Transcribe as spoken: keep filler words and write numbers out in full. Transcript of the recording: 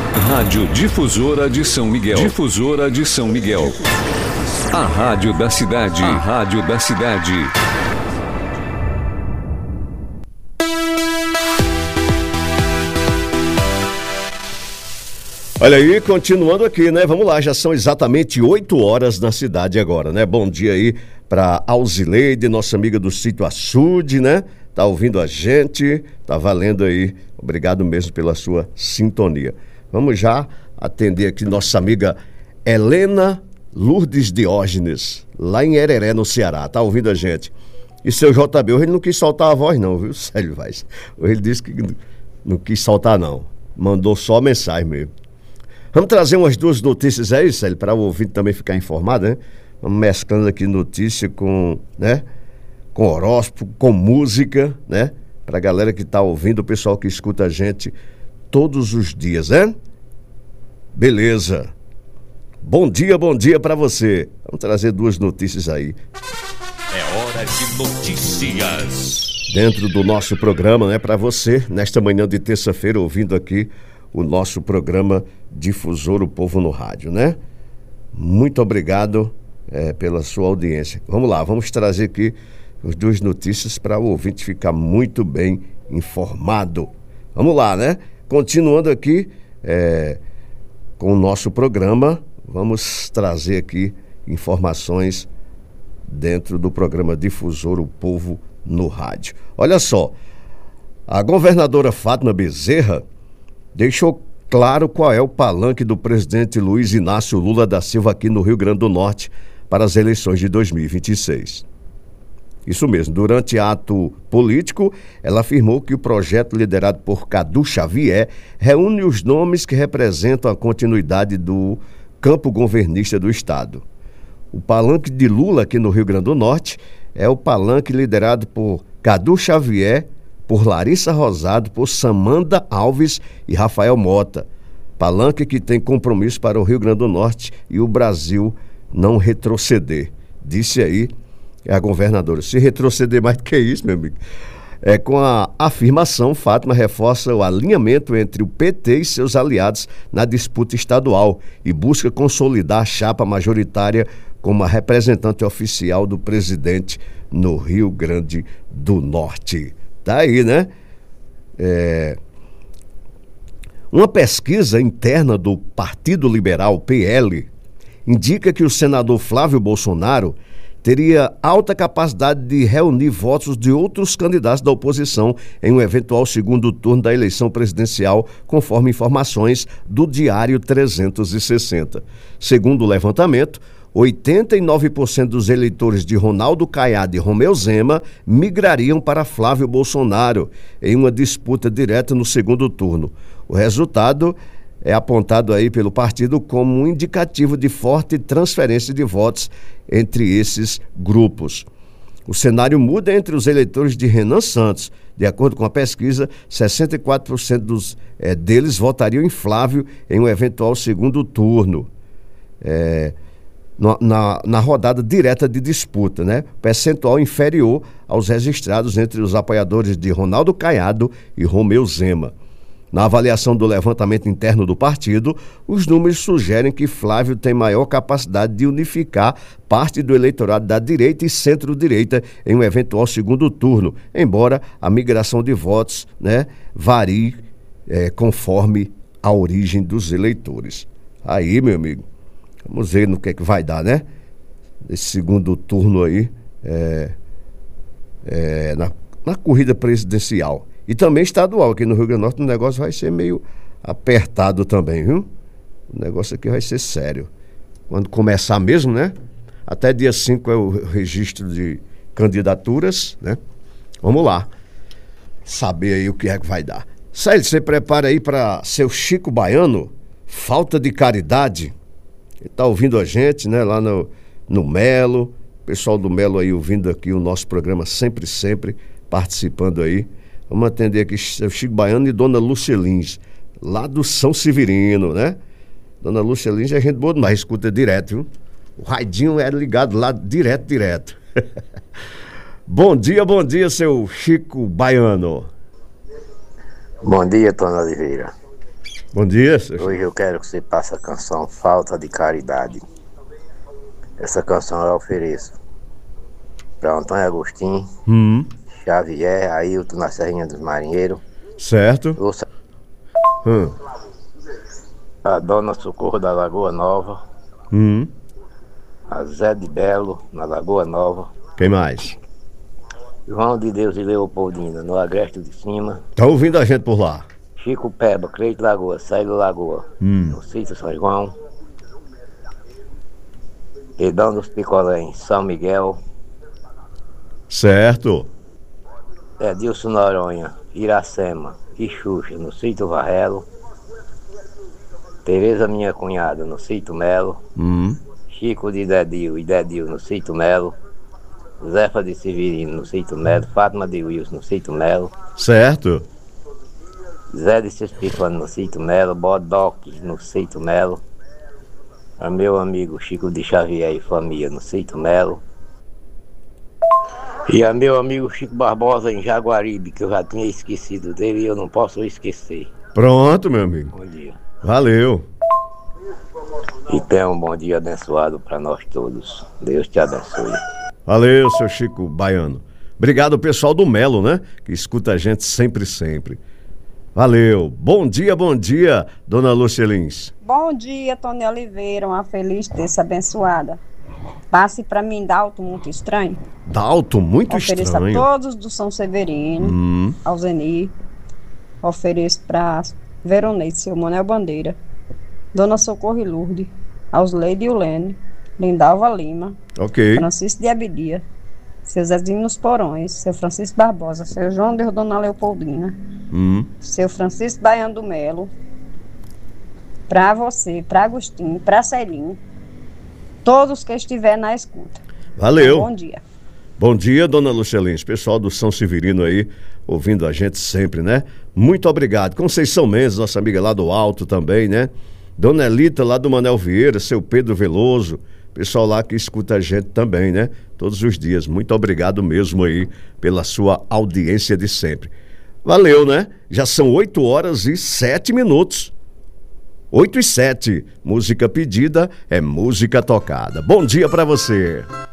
Rádio Difusora de São Miguel. Difusora de São Miguel. A rádio da cidade. A rádio da cidade. Olha aí, continuando aqui, né? Vamos lá, já são exatamente oito horas na cidade agora, né? Bom dia aí para Alzileide, nossa amiga do Sítio Açude, né? Tá ouvindo a gente, tá valendo aí. Obrigado mesmo pela sua sintonia. Vamos já atender aqui nossa amiga Helena Lourdes Diógenes, lá em Hereré, no Ceará. Tá ouvindo a gente? E seu J B, hoje ele não quis soltar a voz não, viu? Sério, vai. Hoje ele disse que não quis soltar não. Mandou só mensagem mesmo. Vamos trazer umas duas notícias aí, Célio, para o ouvinte também ficar informado, né? Vamos mesclando aqui notícia com, né? Com horóscopo, com música, né? Para a galera que está ouvindo, o pessoal que escuta a gente todos os dias, né? Beleza. Bom dia, bom dia para você. Vamos trazer duas notícias aí. É hora de notícias. Dentro do nosso programa, né? Para você, nesta manhã de terça-feira, ouvindo aqui o nosso programa Difusor, o Povo no Rádio, né? Muito obrigado é, pela sua audiência. Vamos lá, vamos trazer aqui as duas notícias para o ouvinte ficar muito bem informado. Vamos lá, né? Continuando aqui é, com o nosso programa, vamos trazer aqui informações dentro do programa Difusor, o Povo no Rádio. Olha só, a governadora Fátima Bezerra deixou claro qual é o palanque do presidente Luiz Inácio Lula da Silva aqui no Rio Grande do Norte para as eleições de dois mil e vinte e seis. Isso mesmo, durante ato político, ela afirmou que o projeto liderado por Cadu Xavier reúne os nomes que representam a continuidade do campo governista do Estado. O palanque de Lula aqui no Rio Grande do Norte é o palanque liderado por Cadu Xavier, por Larissa Rosado, por Samanda Alves e Rafael Mota. Palanque que tem compromisso para o Rio Grande do Norte e o Brasil não retroceder. Disse aí a governadora. Se retroceder mais do que isso, meu amigo. É, com a afirmação, Fátima reforça o alinhamento entre o P T e seus aliados na disputa estadual e busca consolidar a chapa majoritária como a representante oficial do presidente no Rio Grande do Norte. Tá aí, né? É... Uma pesquisa interna do Partido Liberal, P L, indica que o senador Flávio Bolsonaro teria alta capacidade de reunir votos de outros candidatos da oposição em um eventual segundo turno da eleição presidencial, conforme informações do Diário trezentos e sessenta. Segundo o levantamento, oitenta e nove por cento dos eleitores de Ronaldo Caiado e Romeu Zema migrariam para Flávio Bolsonaro em uma disputa direta no segundo turno. O resultado é apontado aí pelo partido como um indicativo de forte transferência de votos entre esses grupos. O cenário muda entre os eleitores de Renan Santos. De acordo com a pesquisa, sessenta e quatro por cento dos, é, deles votariam em Flávio em um eventual segundo turno. É... Na, na rodada direta de disputa, né? Percentual inferior aos registrados entre os apoiadores de Ronaldo Caiado e Romeu Zema. Na avaliação do levantamento interno do partido, os números sugerem que Flávio tem maior capacidade de unificar parte do eleitorado da direita e centro-direita em um eventual segundo turno, embora a migração de votos, né, varie é, conforme a origem dos eleitores. Aí, meu amigo, vamos ver no que é que vai dar, né? Esse segundo turno aí, é, é, na, na corrida presidencial. E também estadual, aqui no Rio Grande do Norte o negócio vai ser meio apertado também, viu? O negócio aqui vai ser sério. Quando começar mesmo, né? Até dia cinco é o registro de candidaturas, né? Vamos lá. Saber aí o que é que vai dar. Célio, você prepara aí para seu Chico Baiano, Falta de Caridade. Ele tá ouvindo a gente, né? Lá no, no Melo. Pessoal do Melo aí ouvindo aqui o nosso programa sempre, sempre participando aí. Vamos atender aqui seu Chico Baiano e Dona Lúcia Lins, lá do São Severino, né? Dona Lúcia Lins é gente boa demais, escuta direto, viu? O raidinho é ligado lá direto, direto. Bom dia, bom dia, seu Chico Baiano. Bom dia, Tony Oliveira. Bom dia, seu Hoje eu quero que você passe a canção Falta de Caridade. Essa canção eu ofereço para Antônio Agostinho, hum. Xavier, Ailton na Serrinha dos Marinheiros. Certo. Ouça Hum. a Dona Socorro da Lagoa Nova. Hum. A Zé de Belo na Lagoa Nova. Quem mais? João de Deus e Leopoldina no Agreste de Cima. Tá ouvindo a gente por lá? Chico Peba, Cleito Lagoa, Célio Lagoa, hum. no Sítio São João. Redão dos Picolé em São Miguel. Certo. Edilson Noronha, Iracema e Xuxa no Sítio Varrelo. Tereza, minha cunhada, no Sítio Melo. Hum. Chico de Dedil e Dedil no Sítio Melo. Zefa de Severino no Sítio Melo. Fátima de Wilson no Sítio Melo. Certo. Zé de Cespifano no Sítio Melo. Bodoque no Sítio Melo. A meu amigo Chico de Xavier e família no Sítio Melo. E a meu amigo Chico Barbosa em Jaguaribe, que eu já tinha esquecido dele e eu não posso esquecer. Pronto, meu amigo. Bom dia. Valeu. E tenha um bom dia abençoado para nós todos. Deus te abençoe. Valeu, seu Chico Baiano. Obrigado, pessoal do Melo, né? Que escuta a gente sempre, sempre. Valeu. Bom dia, bom dia, dona Lúcia Lins. Bom dia, Tony Oliveira. Uma feliz terça abençoada. Passe para mim, Dalto Muito Estranho. Dalto Muito Ofereço Estranho. Ofereço a todos do São Severino, hum. ao Zeni. Ofereço para Veronese, seu Manuel Bandeira. Dona Socorro e Lourdes, aos Leide e Ulene, Lindalva Lima, ok. Francisco de Abidia, seu Zezinho nos Porões, seu Francisco Barbosa, seu João de Dona Leopoldina, hum. seu Francisco Baiano do Melo, para você, para Agostinho, para Celinho, todos que estiver na escuta. Valeu. Bom dia. Bom dia, dona Lucilins, pessoal do São Severino aí, ouvindo a gente sempre, né? Muito obrigado. Conceição Mendes, nossa amiga lá do Alto também, né? Dona Elita lá do Manel Vieira, seu Pedro Veloso, pessoal lá que escuta a gente também, né? Todos os dias. Muito obrigado mesmo aí pela sua audiência de sempre. Valeu, né? Já são oito horas e sete minutos. oito e sete. Música pedida é música tocada. Bom dia pra você.